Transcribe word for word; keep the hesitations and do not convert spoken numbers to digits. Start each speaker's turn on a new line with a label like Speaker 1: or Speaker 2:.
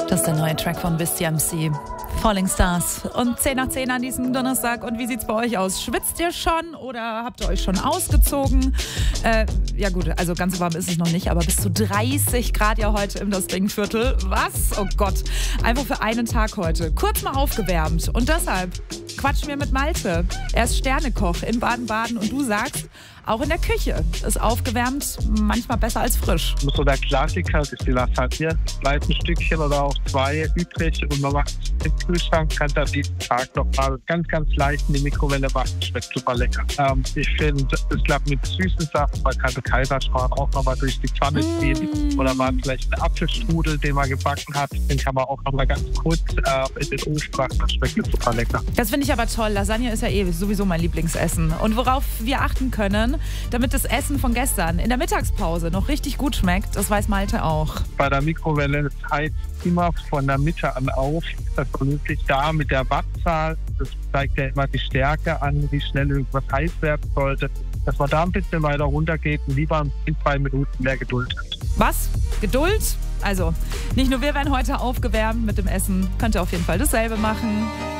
Speaker 1: Das ist der neue Track von Wiz M C. Falling Stars. Und zehn nach zehn an diesem Donnerstag. Und wie sieht's bei euch aus? Schwitzt ihr schon oder habt ihr euch schon ausgezogen? Äh, ja gut, also ganz so warm ist es noch nicht, aber bis zu dreißig Grad ja heute im Das Ding-Viertel. Was? Oh Gott. Einfach für einen Tag heute. Kurz mal aufgewärmt. Und deshalb quatschen wir mit Malte. Er ist Sternekoch in Baden-Baden und du sagst, auch in der Küche ist aufgewärmt manchmal besser als frisch.
Speaker 2: So der Klassiker ist die Lasagne. Bleibt ein Stückchen oder auch zwei übrig und man macht es im Kühlschrank, kann dann diesen Tag noch mal ganz, ganz leicht in die Mikrowelle machen. Schmeckt super lecker. Ähm, ich finde, es klappt mit süßen Sachen. Man kann den Kaiserschmarrn auch noch mal durch die Pfanne ziehen. Mm. Oder man vielleicht einen Apfelstrudel, den man gebacken hat, den kann man auch noch mal ganz kurz äh, in den Ofen machen. Das schmeckt super lecker.
Speaker 1: Das finde ich aber toll. Lasagne ist ja eh sowieso mein Lieblingsessen. Und worauf wir achten können, damit das Essen von gestern in der Mittagspause noch richtig gut schmeckt, das weiß Malte auch.
Speaker 2: Bei der Mikrowelle heizt immer von der Mitte an auf. Das ist wirklich da mit der Wattzahl. Das zeigt ja immer die Stärke an, wie schnell irgendwas heiß werden sollte. Dass man da ein bisschen weiter runtergeht und lieber in zwei Minuten mehr Geduld hat.
Speaker 1: Was? Geduld? Also, nicht nur wir werden heute aufgewärmt mit dem Essen. Könnt ihr auf jeden Fall dasselbe machen.